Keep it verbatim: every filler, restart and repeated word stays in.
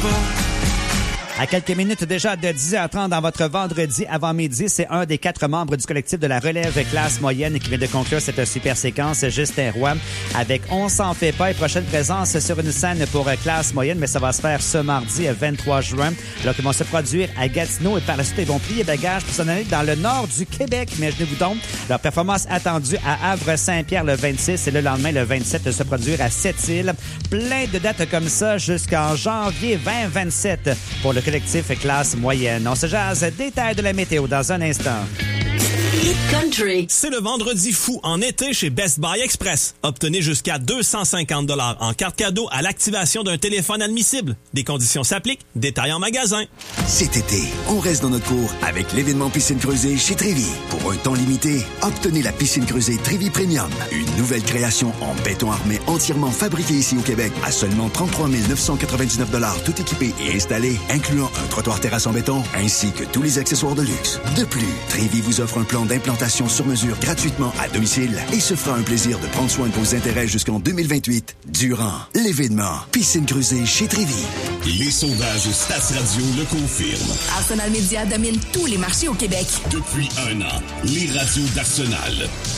À quelques minutes déjà de dix heures trente dans votre vendredi avant-midi, c'est un des quatre membres du collectif de la relève classe moyenne qui vient de conclure cette super séquence, Justin Roy, avec On s'en fait pas et prochaine présence sur une scène pour classe moyenne, mais ça va se faire ce mardi vingt-trois juin. Alors qu'ils vont se produire à Gatineau et par la suite, ils vont plier bagages pour s'en aller dans le nord du Québec. Imaginez-vous donc, leur performance attendue à Havre-Saint-Pierre le vingt-six et le lendemain, le vingt-sept, de se produire à Sept-Îles. Plein de dates comme ça jusqu'en janvier vingt vingt-sept pour le collectif classe moyenne. On se jase détails de la météo dans un instant. Country. C'est le vendredi fou en été chez Best Buy Express. Obtenez jusqu'à deux cent cinquante dollars en carte cadeau à l'activation d'un téléphone admissible. Des conditions s'appliquent. Détails en magasin. Cet été, on reste dans notre cour avec l'événement Piscine Creusée chez Trévi. Pour un temps limité, obtenez la piscine creusée Trévi Premium. Une nouvelle création en béton armé entièrement fabriquée ici au Québec à seulement trente-trois mille neuf cent quatre-vingt-dix-neuf dollars tout équipé et installé, incluant un trottoir terrasse en béton ainsi que tous les accessoires de luxe. De plus, Trévi vous offre un plan d'implantation sur mesure gratuitement à domicile et se fera un plaisir de prendre soin de vos intérêts jusqu'en deux mille vingt-huit durant l'événement Piscine creusée chez Trévi. Les sondages Stats Radio le confirment. Arsenal Media domine tous les marchés au Québec. Depuis un an, les radios d'Arsenal